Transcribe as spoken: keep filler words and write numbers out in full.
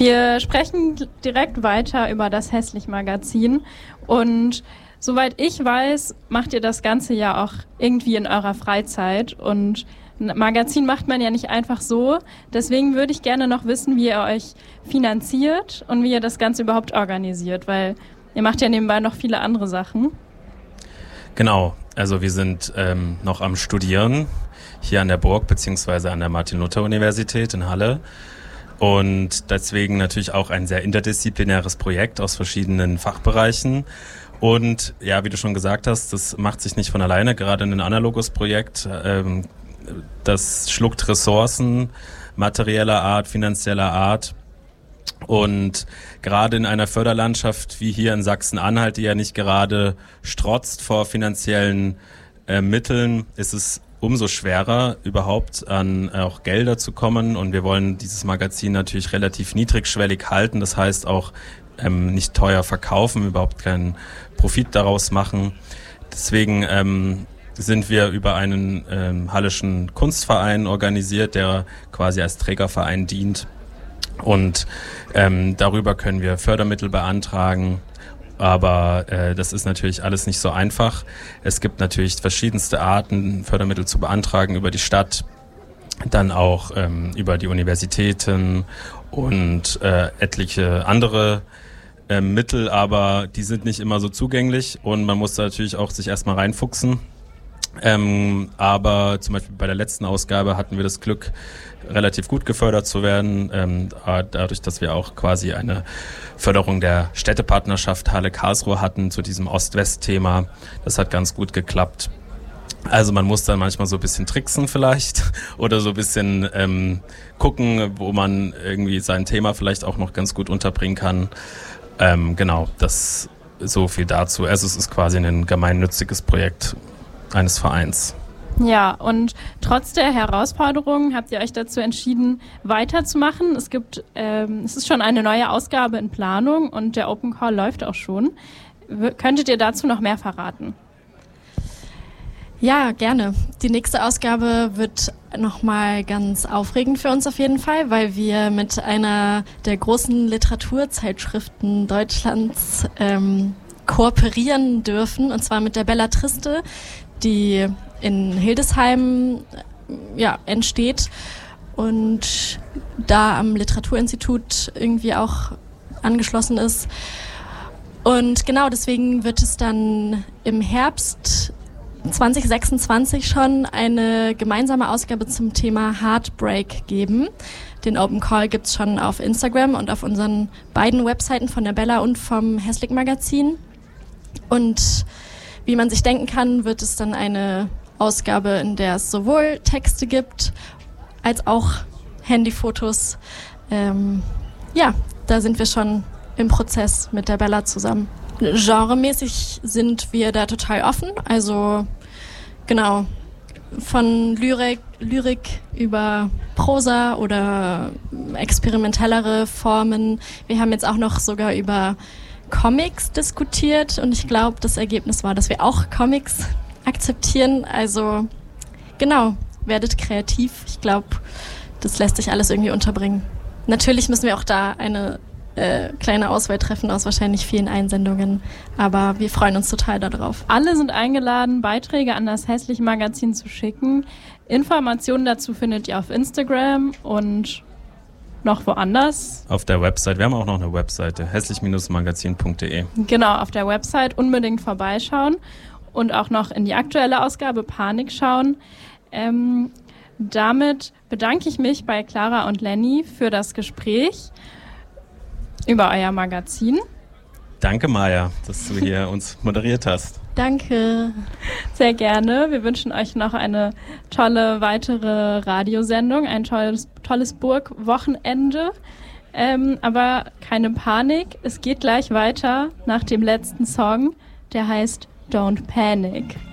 Wir sprechen direkt weiter über das Hässlich-Magazin und soweit ich weiß, macht ihr das Ganze ja auch irgendwie in eurer Freizeit und ein Magazin macht man ja nicht einfach so. Deswegen würde ich gerne noch wissen, wie ihr euch finanziert und wie ihr das Ganze überhaupt organisiert, weil ihr macht ja nebenbei noch viele andere Sachen. Genau, also wir sind ähm, noch am Studieren hier an der Burg beziehungsweise an der Martin-Luther-Universität in Halle. Und deswegen natürlich auch ein sehr interdisziplinäres Projekt aus verschiedenen Fachbereichen. Und ja, wie du schon gesagt hast, das macht sich nicht von alleine. Gerade ein analoges Projekt, ähm, das schluckt Ressourcen materieller Art, finanzieller Art. Und gerade in einer Förderlandschaft wie hier in Sachsen-Anhalt, die ja nicht gerade strotzt vor finanziellen äh, Mitteln, ist es umso schwerer, überhaupt an äh, auch Gelder zu kommen. Und wir wollen dieses Magazin natürlich relativ niedrigschwellig halten. Das heißt auch ähm, nicht teuer verkaufen, überhaupt keinen Profit daraus machen. Deswegen ähm, sind wir über einen ähm, Halleschen Kunstverein organisiert, der quasi als Trägerverein dient. Und ähm, darüber können wir Fördermittel beantragen. Aber äh, das ist natürlich alles nicht so einfach. Es gibt natürlich verschiedenste Arten, Fördermittel zu beantragen über die Stadt, dann auch ähm, über die Universitäten und äh, etliche andere äh, Mittel, aber die sind nicht immer so zugänglich und man muss da natürlich auch sich erstmal reinfuchsen. Ähm, aber zum Beispiel bei der letzten Ausgabe hatten wir das Glück, relativ gut gefördert zu werden, ähm, dadurch, dass wir auch quasi eine Förderung der Städtepartnerschaft Halle-Karlsruhe hatten zu diesem Ost-West-Thema. Das hat ganz gut geklappt. Also man muss dann manchmal so ein bisschen tricksen vielleicht oder so ein bisschen ähm, gucken, wo man irgendwie sein Thema vielleicht auch noch ganz gut unterbringen kann. Ähm, genau, das so viel dazu. Also es ist quasi ein gemeinnütziges Projekt eines Vereins. Ja, und trotz der Herausforderungen habt ihr euch dazu entschieden, weiterzumachen. Es gibt, ähm, es ist schon eine neue Ausgabe in Planung und der Open Call läuft auch schon. W- könntet ihr dazu noch mehr verraten? Ja, gerne. Die nächste Ausgabe wird nochmal ganz aufregend für uns auf jeden Fall, weil wir mit einer der großen Literaturzeitschriften Deutschlands ähm, kooperieren dürfen, und zwar mit der Bellatriste, die in Hildesheim ja, entsteht und da am Literaturinstitut irgendwie auch angeschlossen ist. Und genau deswegen wird es dann im Herbst zwanzig sechsundzwanzig schon eine gemeinsame Ausgabe zum Thema Heartbreak geben. Den Open Call gibt es schon auf Instagram und auf unseren beiden Webseiten von der Bella und vom Hässlich-Magazin. Und wie man sich denken kann, wird es dann eine Ausgabe, in der es sowohl Texte gibt, als auch Handyfotos. Ähm, ja, da sind wir schon im Prozess mit der Bella zusammen. Genremäßig sind wir da total offen. Also genau, von Lyrik, Lyrik über Prosa oder experimentellere Formen. Wir haben jetzt auch noch sogar über Comics diskutiert und ich glaube, das Ergebnis war, dass wir auch Comics akzeptieren. Also genau, werdet kreativ. Ich glaube, das lässt sich alles irgendwie unterbringen. Natürlich müssen wir auch da eine äh, kleine Auswahl treffen aus wahrscheinlich vielen Einsendungen, aber wir freuen uns total darauf. Alle sind eingeladen, Beiträge an das Hässlich-Magazin zu schicken. Informationen dazu findet ihr auf Instagram und noch woanders. Auf der Website. Wir haben auch noch eine Webseite, hässlich magazin punkt de. Genau, auf der Website unbedingt vorbeischauen und auch noch in die aktuelle Ausgabe Panik schauen. Ähm, damit bedanke ich mich bei Clara und Lenny für das Gespräch über euer Magazin. Danke, Maja, dass du hier uns moderiert hast. Danke. Sehr gerne. Wir wünschen euch noch eine tolle weitere Radiosendung, ein tolles, tolles Burgwochenende. Ähm, aber keine Panik, es geht gleich weiter nach dem letzten Song, der heißt Don't Panic.